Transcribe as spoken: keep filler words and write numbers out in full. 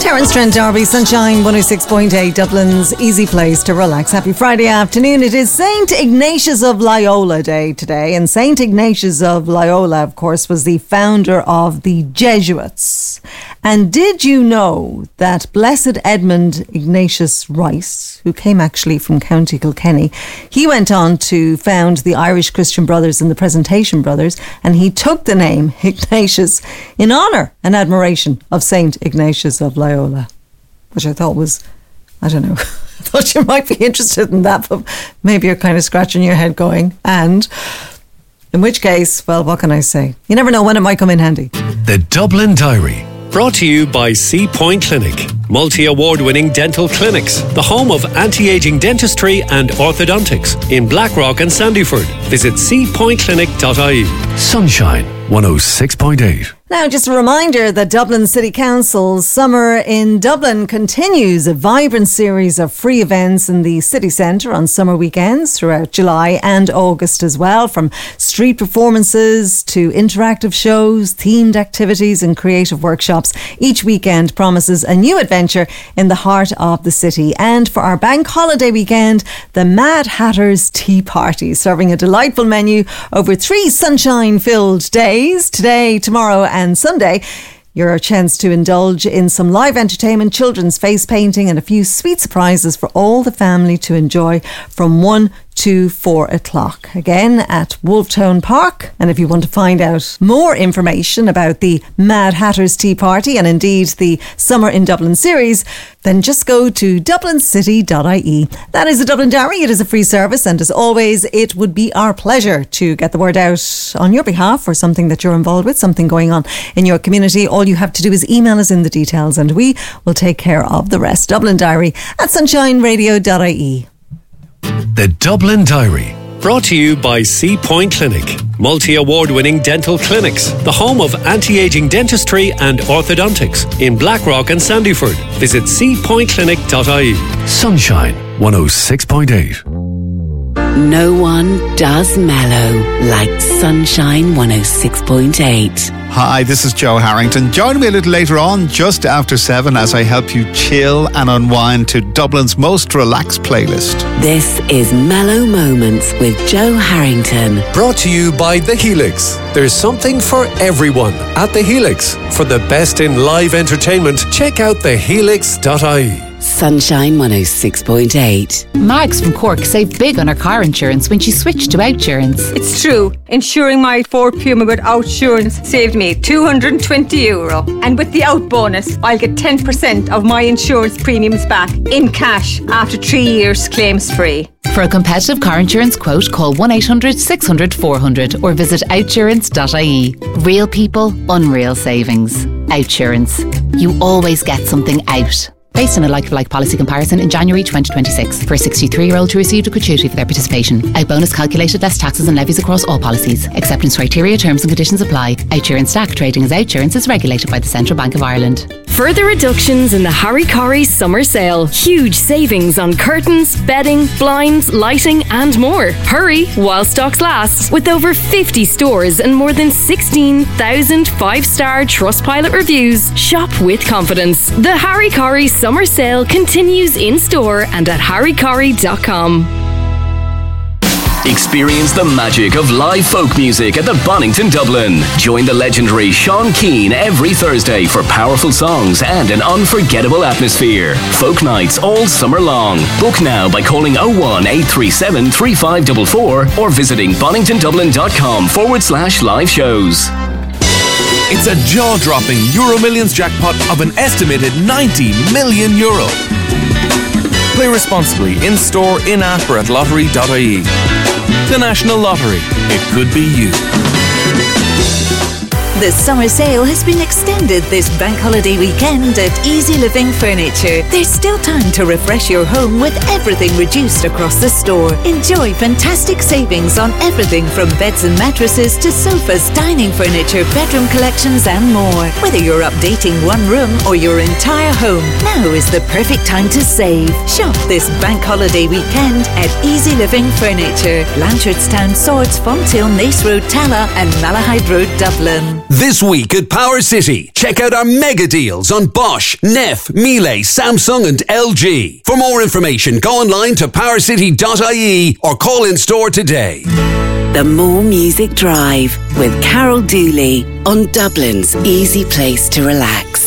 Terence Trent D'Arby, Sunshine one oh six point eight, Dublin's easy place to relax. Happy Friday afternoon. It is Saint Ignatius of Loyola Day today, and Saint Ignatius of Loyola, of course, was the founder of the Jesuits. And did you know that Blessed Edmund Ignatius Rice, who came actually from County Kilkenny, he went on to found the Irish Christian Brothers and the Presentation Brothers, and he took the name Ignatius in honour and admiration of Saint Ignatius of Loyola, which I thought was, I don't know, I thought you might be interested in that, but maybe you're kind of scratching your head going, and in which case, well, what can I say? You never know when it might come in handy. The Dublin Diary, brought to you by Sea Point Clinic, multi-award-winning dental clinics, the home of anti-aging dentistry and orthodontics in Blackrock and Sandyford. Visit sea point clinic dot I E. Sunshine one oh six point eight. Now, just a reminder that Dublin City Council's Summer in Dublin continues, a vibrant series of free events in the city centre on summer weekends throughout July and August as well, from street performances to interactive shows, themed activities and creative workshops. Each weekend promises a new adventure in the heart of the city. And for our bank holiday weekend, the Mad Hatter's Tea Party, serving a delightful menu over three sunshine-filled days, today, tomorrow and Sunday. Your chance to indulge in some live entertainment, children's face painting and a few sweet surprises for all the family to enjoy from one to four o'clock. Again at Wolftown Park. And if you want to find out more information about the Mad Hatter's Tea Party and indeed the Summer in Dublin series, then just go to dublin city dot I E. That is the Dublin Diary. It is a free service, and as always, it would be our pleasure to get the word out on your behalf for something that you're involved with, something going on in your community. All you have to do is email us in the details and we will take care of the rest. Dublin Diary at sunshine radio dot I E. The Dublin Diary, brought to you by Sea Point Clinic, multi-award-winning dental clinics, the home of anti-aging dentistry and orthodontics in Blackrock and Sandyford. Visit sea point clinic dot I E. Sunshine one oh six point eight. No one does mellow like Sunshine one oh six point eight. Hi, this is Joe Harrington. Join me a little later on, just after seven, as I help you chill and unwind to Dublin's most relaxed playlist. This is Mellow Moments with Joe Harrington. Brought to you by The Helix. There's something for everyone at The Helix. For the best in live entertainment, check out the helix dot I E. Sunshine one oh six point eight. Mags from Cork saved big on her car insurance when she switched to Outsurance. It's true. Insuring my Ford Puma with Outsurance saved me two hundred twenty euro. And with the Out bonus, I'll get ten percent of my insurance premiums back in cash after three years claims free. For a competitive car insurance quote, call one eight hundred six hundred four hundred or visit outsurance dot I E. Real people, unreal savings. Outsurance. You always get something out. Based on a like-for-like policy comparison in January twenty twenty-six. For a sixty-three-year-old who received a gratuity for their participation. Out bonus calculated less taxes and levies across all policies. Acceptance criteria, terms and conditions apply. Outsurance Stack trading as Outsurance is regulated by the Central Bank of Ireland. Further reductions in the Harry Corey summer sale. Huge savings on curtains, bedding, blinds, lighting and more. Hurry while stocks last. With over fifty stores and more than sixteen thousand five-star Trustpilot reviews. Shop with confidence. The Harry Corey summer sale continues in store and at harry corey dot com. Experience the magic of live folk music at the Bonington Dublin. Join the legendary Sean Keane every Thursday for powerful songs and an unforgettable atmosphere. Folk nights all summer long. Book now by calling oh one eight three seven three five four four or visiting bonington dublin dot com forward slash live shows. It's a jaw-dropping Euro Millions jackpot of an estimated ninety million euro. Play responsibly, in-store, in-app or at lottery dot I E. The National Lottery. It could be you. The summer sale has been extended this bank holiday weekend at Easy Living Furniture. There's still time to refresh your home with everything reduced across the store. Enjoy fantastic savings on everything from beds and mattresses to sofas, dining furniture, bedroom collections and more. Whether you're updating one room or your entire home, now is the perfect time to save. Shop this bank holiday weekend at Easy Living Furniture, Blanchardstown, Swords, Fonthill, Nace Road, Tala and Malahide Road, Dublin. This week at Power City, check out our mega deals on Bosch, Neff, Miele, Samsung and L G. For more information, go online to power city dot I E or call in store today. The More Music Drive with Carol Dooley on Dublin's easy place to relax.